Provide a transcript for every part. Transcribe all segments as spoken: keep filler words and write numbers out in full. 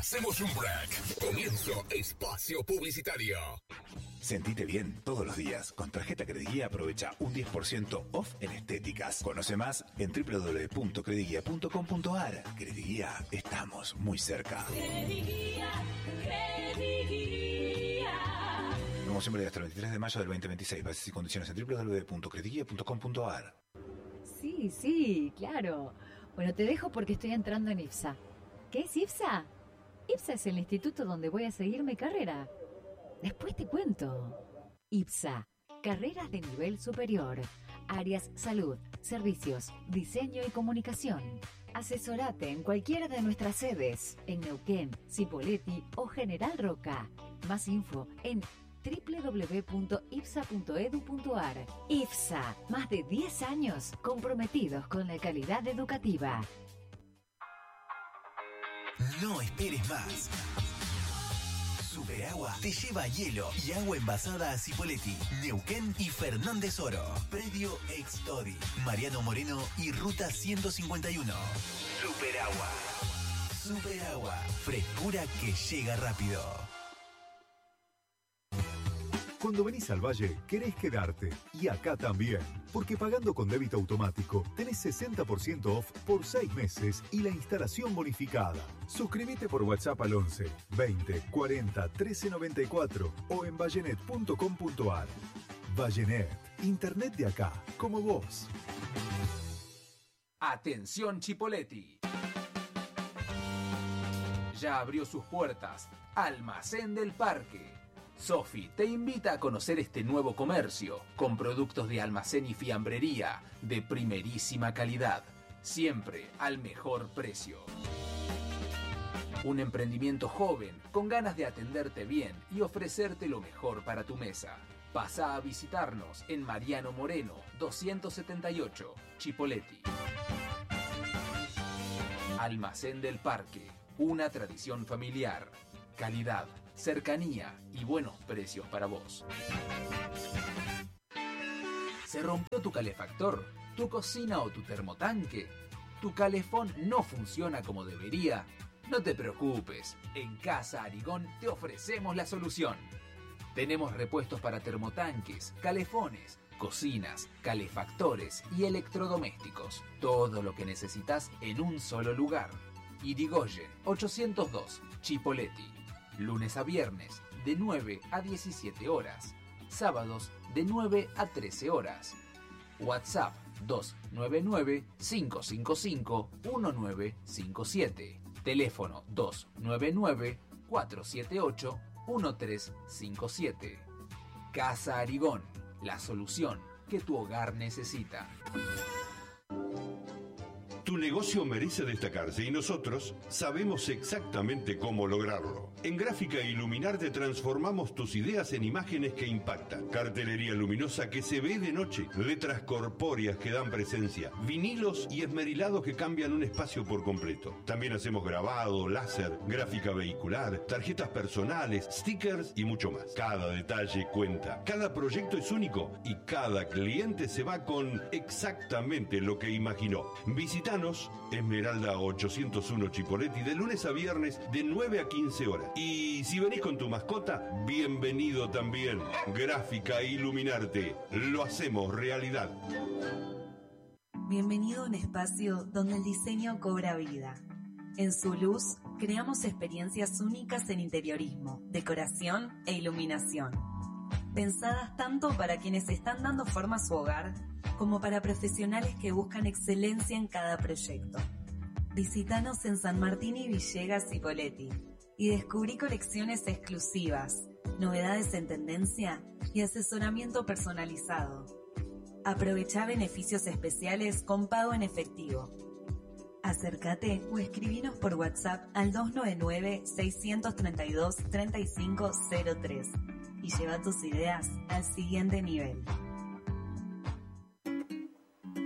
Hacemos un break. Comienzo espacio publicitario. Sentite bien todos los días. Con tarjeta Crediguía aprovecha un diez por ciento off en estéticas. Conoce más en doble u doble u doble u punto crediguía punto com punto a r. Crediguía, estamos muy cerca. Crediguía, Crediguía. Nuevo siempre hasta el veintitrés de mayo del veinte veintiséis. Bases y condiciones en doble u doble u doble u punto crediguía punto com punto a r. Sí, sí, claro. Bueno, te dejo porque estoy entrando en IPSA. ¿Qué es IPSA? IPSA es el instituto donde voy a seguir mi carrera. Después te cuento. IPSA, carreras de nivel superior. Áreas salud, servicios, diseño y comunicación. Asesorate en cualquiera de nuestras sedes, en Neuquén, Cipolletti o General Roca. Más info en doble u doble u doble u punto ipsa punto edu punto a r. IPSA, más de diez años comprometidos con la calidad educativa. No esperes más. Superagua te lleva hielo y agua envasada a Cipolletti, Neuquén y Fernández Oro. Predio Extori, Mariano Moreno y Ruta ciento cincuenta y uno. Superagua. Superagua. Frescura que llega rápido. Cuando venís al Valle, querés quedarte. Y acá también. Porque pagando con débito automático, tenés sesenta por ciento off por seis meses y la instalación bonificada. Suscríbete por WhatsApp al once, veinte, cuarenta, trece noventa y cuatro o en vallenet punto com punto a r. Vallenet, internet de acá, como vos. Atención Cipolletti. Ya abrió sus puertas Almacén del Parque. Sofi te invita a conocer este nuevo comercio con productos de almacén y fiambrería de primerísima calidad, siempre al mejor precio. Un emprendimiento joven con ganas de atenderte bien y ofrecerte lo mejor para tu mesa. Pasa a visitarnos en Mariano Moreno doscientos setenta y ocho, Cipolletti. Almacén del Parque, una tradición familiar, calidad, cercanía y buenos precios para vos. ¿Se rompió tu calefactor, tu cocina o tu termotanque? ¿Tu calefón no funciona como debería? No te preocupes, en Casa Arigón te ofrecemos la solución. Tenemos repuestos para termotanques, calefones, cocinas, calefactores y electrodomésticos. Todo lo que necesitas en un solo lugar. Irigoyen ochocientos dos, Cipolletti. Lunes a viernes, de nueve a diecisiete horas. Sábados, de nueve a trece horas. WhatsApp dos nueve nueve, cinco cinco cinco, uno nueve cinco siete. Teléfono dos nueve nueve, cuatro siete ocho, uno tres cinco siete. Casa Arigón, la solución que tu hogar necesita. Tu negocio merece destacarse y nosotros sabemos exactamente cómo lograrlo. En Gráfica Iluminarte transformamos tus ideas en imágenes que impactan. Cartelería luminosa que se ve de noche, letras corpóreas que dan presencia, vinilos y esmerilados que cambian un espacio por completo. También hacemos grabado, láser, gráfica vehicular, tarjetas personales, stickers y mucho más. Cada detalle cuenta, cada proyecto es único y cada cliente se va con exactamente lo que imaginó. Visítanos Esmeralda ochocientos uno Cipolletti de lunes a viernes de nueve a quince horas. Y si venís con tu mascota, bienvenido también. Gráfica Iluminarte, lo hacemos realidad. Bienvenido a un espacio donde el diseño cobra vida. En su luz, creamos experiencias únicas en interiorismo, decoración e iluminación. Pensadas tanto para quienes están dando forma a su hogar, como para profesionales que buscan excelencia en cada proyecto. Visítanos en San Martín y Villegas Cipolletti y descubrí colecciones exclusivas, novedades en tendencia y asesoramiento personalizado. Aprovechá beneficios especiales con pago en efectivo. Acércate o escribinos por WhatsApp al dos nueve nueve, seis tres dos, tres cinco cero tres y lleva tus ideas al siguiente nivel.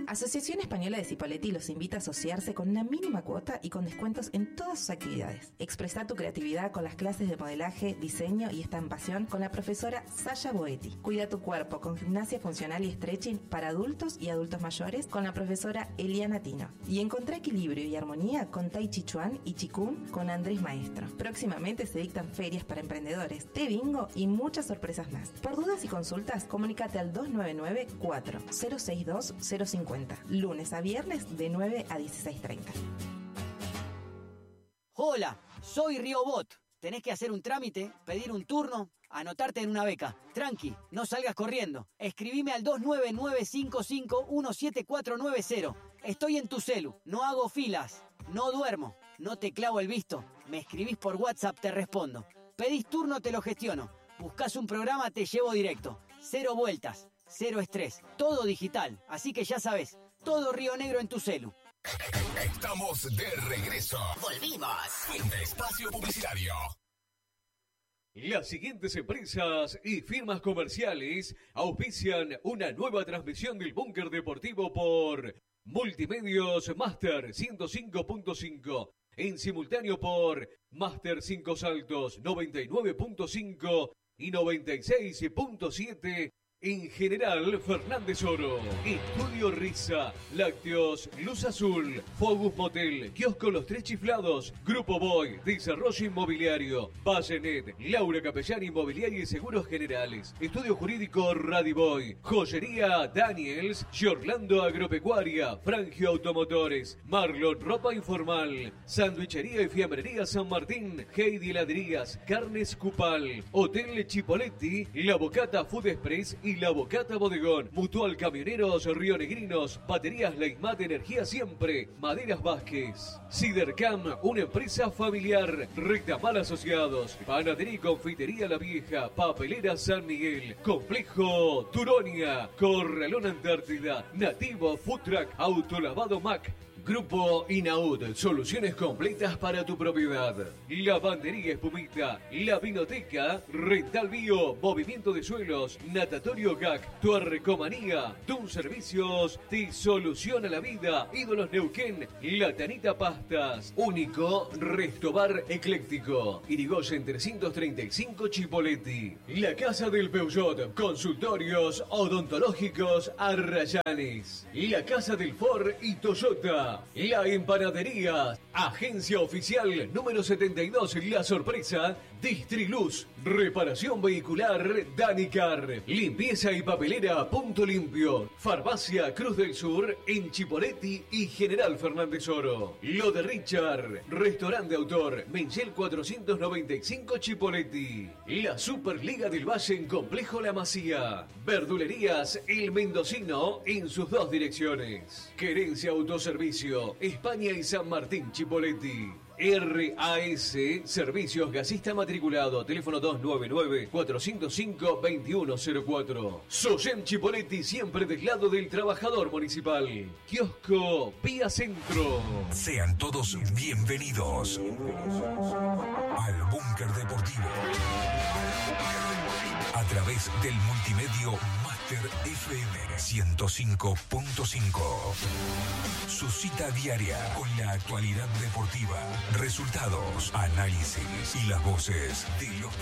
Asociación Española de Cipolletti los invita a asociarse con una mínima cuota y con descuentos en todas sus actividades. Expresa tu creatividad con las clases de modelaje, diseño y estampación con la profesora Sasha Boetti. Cuida tu cuerpo con gimnasia funcional y stretching para adultos y adultos mayores con la profesora Eliana Tino. Y encontrá equilibrio y armonía con Tai Chi Chuan y Chikun con Andrés Maestro. Próximamente se dictan ferias para emprendedores, té bingo y muchas sorpresas más. Por dudas y consultas, comunícate al dos nueve nueve, cuatro cero seis dos, cero cinco cero. Lunes a viernes de nueve a dieciséis treinta. Hola, soy Riobot. Tenés que hacer un trámite, pedir un turno, anotarte en una beca. Tranqui, no salgas corriendo. Escribime al dos nueve nueve cinco cinco uno siete cuatro nueve cero. Estoy en tu celu, no hago filas, no duermo, no te clavo el visto. Me escribís por WhatsApp, te respondo. Pedís turno, te lo gestiono. Buscás un programa, te llevo directo. Cero vueltas, cero estrés, todo digital. Así que ya sabes, todo Río Negro en tu celu. Estamos de regreso. Volvimos. Fin de espacio publicitario. Las siguientes empresas y firmas comerciales auspician una nueva transmisión del Búnker Deportivo por Multimedios Master ciento cinco punto cinco, en simultáneo por Master cinco Saltos noventa y nueve punto cinco y noventa y seis punto siete. En General Fernández Oro, Estudio Risa, Lácteos, Luz Azul, Focus Motel, Kiosco Los Tres Chiflados, Grupo Boy, Desarrollo Inmobiliario, Vallenet, Laura Capellán Inmobiliaria y Seguros Generales, Estudio Jurídico Radiboy, Joyería Daniels, Giorlando Agropecuaria, Frangio Automotores, Marlon Ropa Informal, Sandwichería y Fiambrería San Martín, Heidi Heladerías, Carnes Cupal, Hotel Chipolletti, La Bocata Food Express y La Bocata Bodegón, Mutual Camioneros Rionegrinos, Baterías Leismat Energía Siempre, Maderas Vázquez, Cidercam, una empresa familiar, Rectamal Asociados, Panadería y Confitería La Vieja, Papelera San Miguel, Complejo Turonia, Corralón Antártida, Nativo Food Truck, Autolavado Mac, Grupo Inaud, soluciones completas para tu propiedad. Lavandería Espumita, La Vinoteca, Rental Bio, Movimiento de Suelos, Natatorio G A C, Tuarrecomanía, Tun Servicios, te soluciona la vida. Ídolos Neuquén, La Tanita Pastas, Único, Restobar Ecléctico, Irigoyen trescientos treinta y cinco Chipolletti, La Casa del Peugeot, Consultorios Odontológicos Arrayanes, La Casa del Ford y Toyota. La Empanadería, Agencia Oficial número setenta y dos, La Sorpresa, Distriluz, Reparación Vehicular, Danicar, Limpieza y Papelera Punto Limpio, Farmacia Cruz del Sur en Chipolletti y General Fernández Oro. Lo de Richard, Restaurante Autor, Menchel cuatrocientos noventa y cinco Chipolletti. La Superliga del Valle en Complejo La Masía. Verdulerías El Mendocino en sus dos direcciones. Querencia Autoservicio, España y San Martín Chipolletti. R A S, Servicios Gasista Matriculado, teléfono dos nueve nueve, cuatro cero cinco, dos uno cero cuatro. Soyem Chipolletti, siempre del lado del trabajador municipal. Kiosco Vía Centro. Sean todos bienvenidos al Búnker Deportivo a través del multimedio Master F M ciento cinco punto cinco. Su cita diaria con la actualidad deportiva, resultados, análisis y las voces de los